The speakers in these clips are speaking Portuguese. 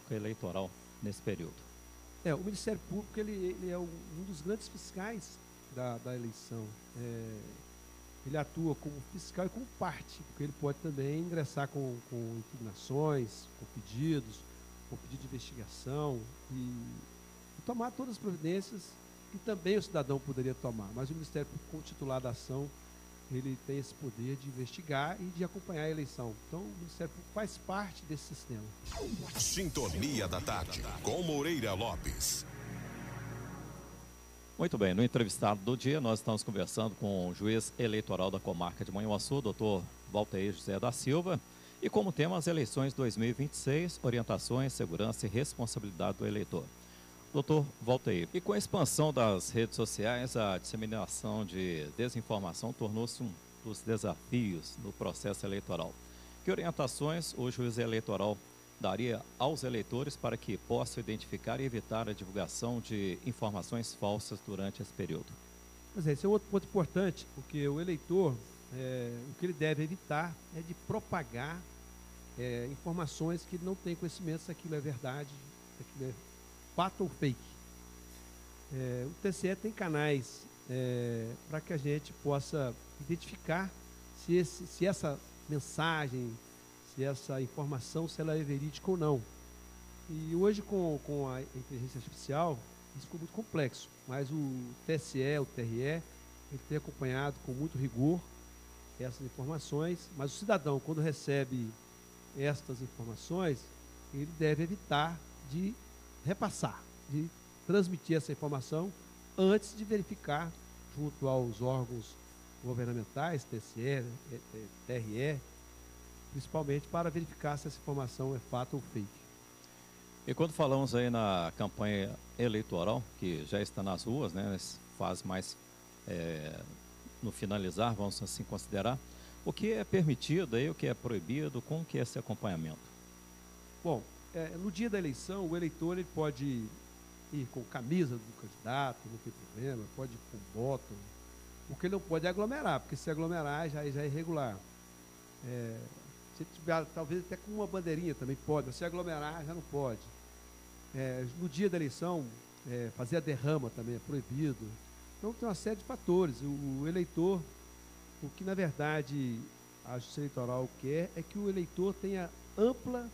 Público Eleitoral nesse período? O Ministério Público ele é um dos grandes fiscais da eleição. Ele atua como fiscal e como parte, porque ele pode também ingressar com impugnações, com pedido de investigação e tomar todas as providências que também o cidadão poderia tomar. Mas o Ministério Público, como titular da ação, ele tem esse poder de investigar e de acompanhar a eleição. Então, o Ministério Público faz parte desse sistema. Sintonia da Tarde, com Moreira Lopes. Muito bem, no entrevistado do dia, nós estamos conversando com o juiz eleitoral da comarca de Manhuaçu, doutor Valteir José da Silva, e como tema as eleições 2026, orientações, segurança e responsabilidade do eleitor. Doutor Valteir, e com a expansão das redes sociais, a disseminação de desinformação tornou-se um dos desafios no processo eleitoral. Que orientações o juiz eleitoral daria aos eleitores para que possam identificar e evitar a divulgação de informações falsas durante esse período? Pois é, esse é outro ponto importante, porque o eleitor, o que ele deve evitar é de propagar informações que ele não tem conhecimento se aquilo é verdade, se aquilo é fato ou fake. O TSE tem canais para que a gente possa identificar se essa mensagem, se essa informação, se ela é verídica ou não. E hoje, com a inteligência artificial, isso ficou muito complexo, mas o TSE, o TRE, ele tem acompanhado com muito rigor essas informações, mas o cidadão, quando recebe estas informações, ele deve evitar de repassar, de transmitir essa informação antes de verificar junto aos órgãos governamentais, TSE, TRE, principalmente para verificar se essa informação é fato ou fake. E quando falamos aí na campanha eleitoral, que já está nas ruas, né, faz mais no finalizar, vamos assim considerar, o que é permitido aí, o que é proibido, como que é esse acompanhamento? Bom, no dia da eleição, o eleitor ele pode ir com camisa do candidato, não tem problema, pode ir com voto. O que ele não pode é aglomerar, porque se aglomerar já é irregular. Se tiver, talvez até com uma bandeirinha também pode, mas se aglomerar já não pode. No dia da eleição, fazer a derrama também é proibido. Então tem uma série de fatores. O eleitor, o que na verdade a Justiça Eleitoral quer é que o eleitor tenha ampla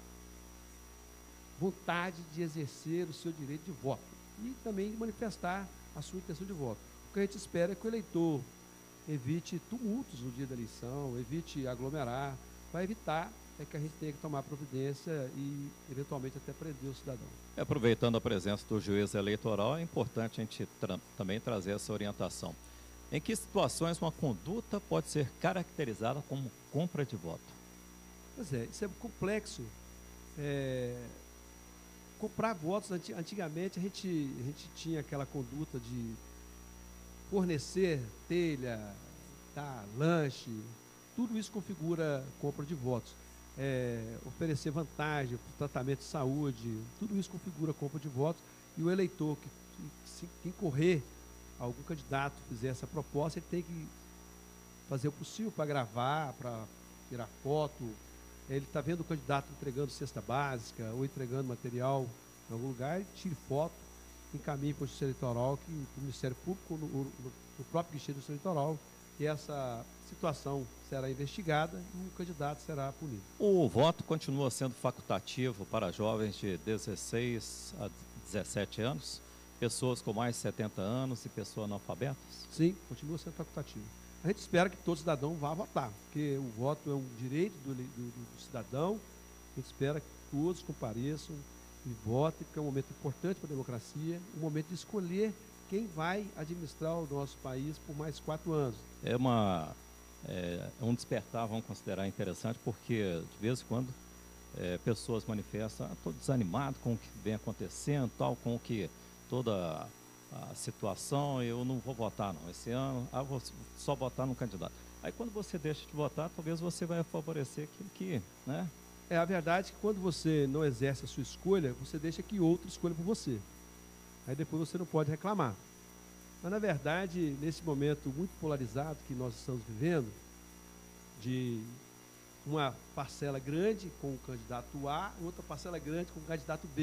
vontade de exercer o seu direito de voto e também de manifestar a sua intenção de voto. O que a gente espera é que o eleitor evite tumultos no dia da eleição, evite aglomerar, para evitar que a gente tenha que tomar providência e eventualmente até prender o cidadão. Aproveitando a presença do juiz eleitoral, é importante a gente também trazer essa orientação. Em que situações uma conduta pode ser caracterizada como compra de voto? Pois é, isso é complexo. Comprar votos, antigamente a gente tinha aquela conduta de fornecer telha, lanche, tudo isso configura compra de votos. Oferecer vantagem, tratamento de saúde, tudo isso configura compra de votos, e o eleitor que incorrer, algum candidato fizer essa proposta, ele tem que fazer o possível para gravar, para tirar foto. Ele está vendo o candidato entregando cesta básica ou entregando material em algum lugar, ele tire foto, encaminhe para o Justiça Eleitoral, que o Ministério Público, no próprio guichê do Justiça Eleitoral, que essa situação será investigada e o candidato será punido. O voto continua sendo facultativo para jovens de 16 a 17 anos, pessoas com mais de 70 anos e pessoas analfabetas? Sim, continua sendo facultativo. A gente espera que todo cidadão vá votar, porque o voto é um direito do cidadão. A gente espera que todos compareçam e votem, porque é um momento importante para a democracia, um momento de escolher quem vai administrar o nosso país por mais 4 anos. É um despertar, vamos considerar interessante, porque de vez em quando pessoas manifestam, estou desanimado com o que vem acontecendo, com o que toda a situação, eu não vou votar não, esse ano, vou só votar no candidato. Aí quando você deixa de votar, talvez você vai favorecer aquilo que, né? A verdade é que quando você não exerce a sua escolha, você deixa que outro escolha por você. Aí depois você não pode reclamar. Mas na verdade, nesse momento muito polarizado que nós estamos vivendo, de uma parcela grande com o candidato A, outra parcela grande com o candidato B.